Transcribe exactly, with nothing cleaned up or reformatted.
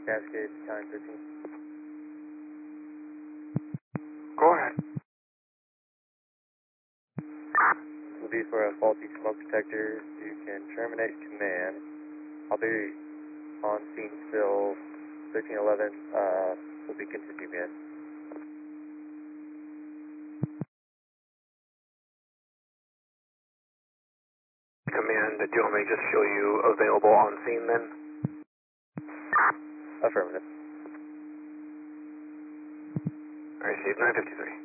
Cascade, time thirteen. Go ahead. Will be for a faulty smoke detector. You can terminate command. I'll be on scene still. thirteen eleven uh, will be continue man. Command, do you want me to just show you available on scene then? Affirmative. I received nine fifty-three.